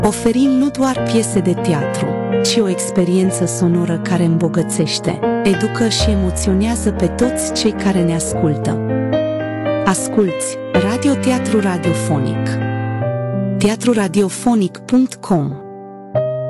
Oferim nu doar piese de teatru, ci o experiență sonoră care îmbogățește, educă și emoționează pe toți cei care ne ascultă. Asculți Radioteatru Radiofonic. teatruradiofonic.com